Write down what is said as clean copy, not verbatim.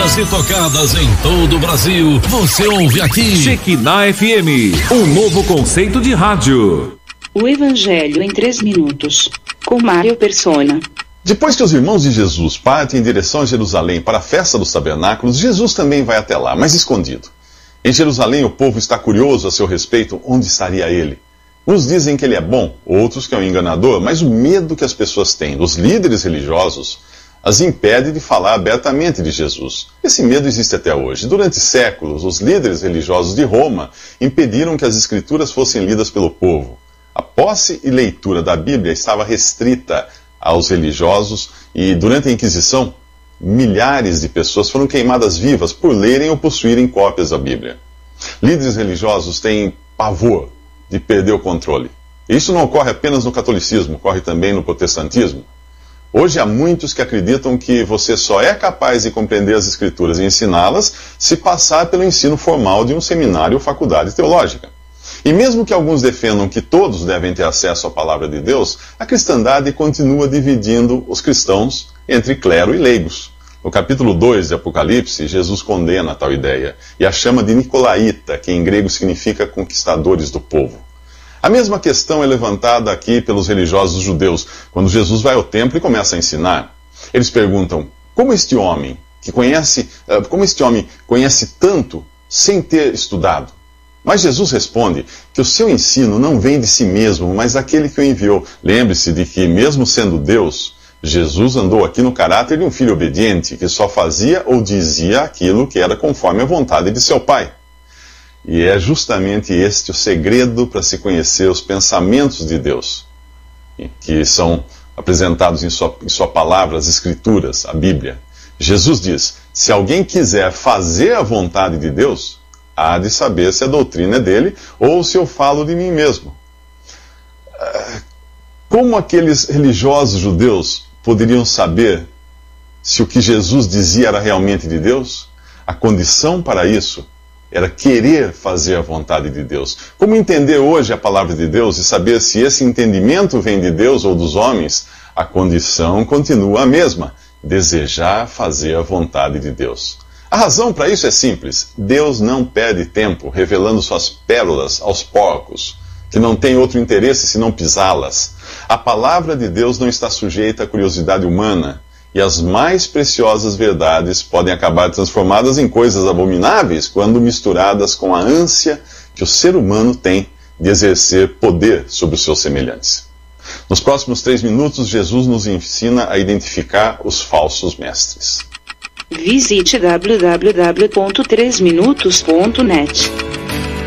ouvidas e tocadas em todo o Brasil. Você ouve aqui. Shekinah FM, um novo conceito de rádio. O Evangelho em 3 minutos, com Mário Persona. Depois que os irmãos de Jesus partem em direção a Jerusalém para a festa dos tabernáculos, Jesus também vai até lá, mas escondido. Em Jerusalém, o povo está curioso a seu respeito, onde estaria ele. Uns dizem que ele é bom, outros que é um enganador, mas o medo que as pessoas têm dos líderes religiosos as impede de falar abertamente de Jesus. Esse medo existe até hoje. Durante séculos, os líderes religiosos de Roma impediram que as escrituras fossem lidas pelo povo. A posse e leitura da Bíblia estava restrita aos religiosos e, durante a Inquisição, milhares de pessoas foram queimadas vivas por lerem ou possuírem cópias da Bíblia. Líderes religiosos têm pavor de perder o controle. Isso não ocorre apenas no catolicismo, ocorre também no protestantismo. Hoje há muitos que acreditam que você só é capaz de compreender as Escrituras e ensiná-las se passar pelo ensino formal de um seminário ou faculdade teológica. E mesmo que alguns defendam que todos devem ter acesso à palavra de Deus, a cristandade continua dividindo os cristãos entre clero e leigos. No capítulo 2 de Apocalipse, Jesus condena tal ideia e a chama de Nicolaíta, que em grego significa conquistadores do povo. A mesma questão é levantada aqui pelos religiosos judeus, quando Jesus vai ao templo e começa a ensinar. Eles perguntam, como este homem conhece tanto sem ter estudado? Mas Jesus responde que o seu ensino não vem de si mesmo, mas daquele que o enviou. Lembre-se de que, mesmo sendo Deus, Jesus andou aqui no caráter de um filho obediente, que só fazia ou dizia aquilo que era conforme a vontade de seu Pai. E é justamente este o segredo para se conhecer os pensamentos de Deus, que são apresentados em sua palavra, as Escrituras, a Bíblia. Jesus diz, se alguém quiser fazer a vontade de Deus, há de saber se a doutrina é dele ou se eu falo de mim mesmo. Como aqueles religiosos judeus poderiam saber se o que Jesus dizia era realmente de Deus? A condição para isso era querer fazer a vontade de Deus. Como entender hoje a palavra de Deus e saber se esse entendimento vem de Deus ou dos homens? A condição continua a mesma, desejar fazer a vontade de Deus. A razão para isso é simples. Deus não perde tempo revelando suas pérolas aos porcos, que não têm outro interesse senão pisá-las. A palavra de Deus não está sujeita à curiosidade humana, e as mais preciosas verdades podem acabar transformadas em coisas abomináveis quando misturadas com a ânsia que o ser humano tem de exercer poder sobre os seus semelhantes. Nos próximos 3 minutos, Jesus nos ensina a identificar os falsos mestres. Visite www.3minutos.net.